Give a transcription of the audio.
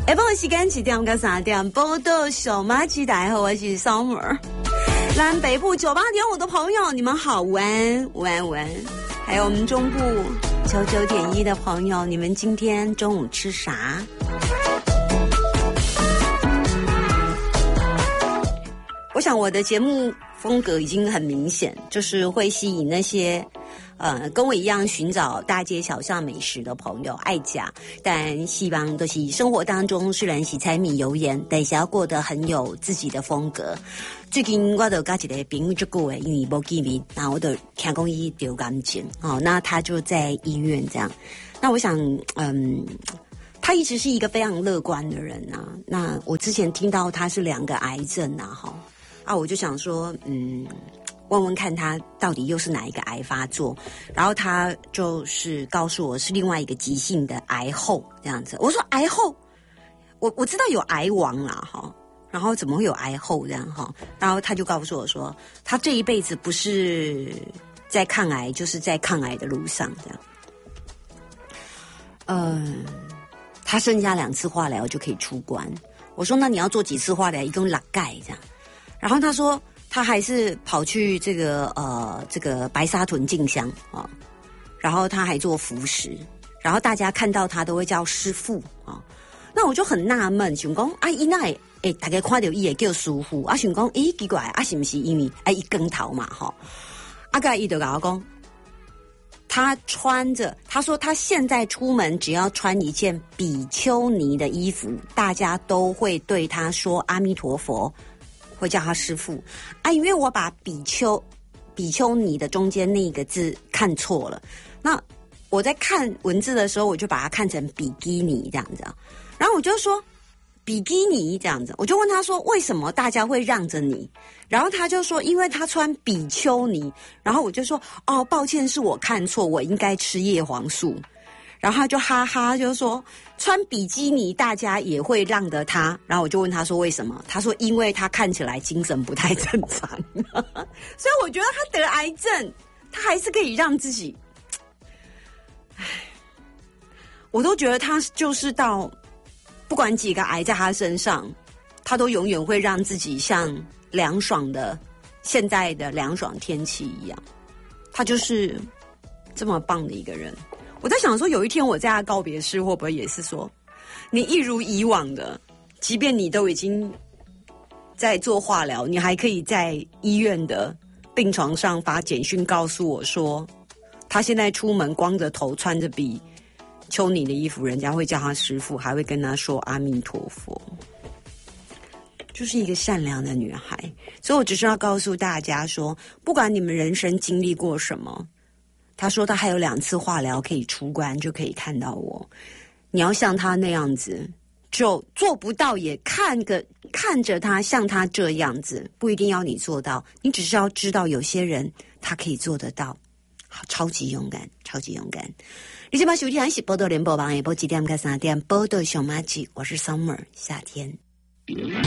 下晡时间7點到3點，報道小馬雞大好，我是 Summer。南北部98.5的朋友，你们好，午安，午安，午安。还有我们中部99.1的朋友，你们今天中午吃啥？我想我的节目风格已经很明显，就是会吸引那些跟我一样寻找大街小巷美食的朋友，爱家，但希望都是生活当中虽然是柴米油盐，但是要过得很有自己的风格。最近我就跟一个朋友就过因为没见面，然后我就听讲伊得癌症，那他就在医院这样。那我想，他一直是一个非常乐观的人啊。那我之前听到他是2个癌症啊，我就想说，问问看他到底又是哪一个癌发作，然后他就是告诉我是另外一个急性的癌后这样子。我说癌后，我知道有癌王啦然后怎么会有癌后这样然后他就告诉我说，他这一辈子不是在抗癌，就是在抗癌的路上这样。他剩下2次化疗就可以出关。我说那你要做几次化疗？一共6盖这样。然后他说他还是跑去这个白沙屯进香然后他还做服食，然后大家看到他都会叫师父那我就很纳闷，想讲伊那大家看到伊会叫师父想讲奇怪是不是因为伊光头嘛个伊就跟我讲，他穿着，他说他现在出门只要穿一件比丘尼的衣服，大家都会对他说阿弥陀佛，会叫他师父因为我把比丘尼的中间那个字看错了，那我在看文字的时候我就把它看成比基尼这样子然后我就说比基尼这样子，我就问他说为什么大家会让着你，然后他就说因为他穿比丘尼，然后我就说抱歉是我看错，我应该吃叶黄素，然后他就哈哈就说穿比基尼大家也会让着他，然后我就问他说为什么，他说因为他看起来精神不太正常所以我觉得他得癌症他还是可以让自己，我都觉得他就是到不管几个癌在他身上，他都永远会让自己像凉爽的现在的凉爽天气一样，他就是这么棒的一个人。我在想说有一天我在他告别式会不会也是说你一如以往的，即便你都已经在做化疗，你还可以在医院的病床上发简讯告诉我说他现在出门光着头穿着比丘尼的衣服，人家会叫他师父，还会跟他说阿弥陀佛，就是一个善良的女孩。所以我只是要告诉大家说，不管你们人生经历过什么，他说他还有2次化疗可以出关，就可以看到我。你要像他那样子，就做不到也看着他像他这样子，不一定要你做到，你只是要知道有些人他可以做得到。好，超级勇敢，超级勇敢。你现在收听的是报道联播网，下晡2点到3点，报道小马鸡，我是 Summer， 夏天。